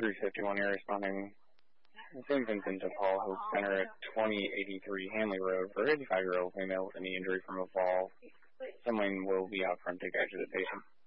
351, you're responding St. Vincent de Paul Health Center at 2083 Hanley Road for a 55-year-old female with any injury from a fall. Someone will be out front to guide you to the patient.